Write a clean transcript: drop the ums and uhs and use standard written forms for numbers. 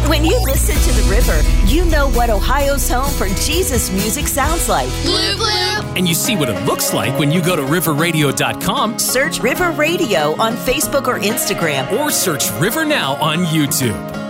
When you listen to The River, you know what Ohio's home for Jesus music sounds like. Bloop, bloop. And you see what it looks like when you go to riverradio.com. Search River Radio on Facebook or Instagram. Or search River Now on YouTube.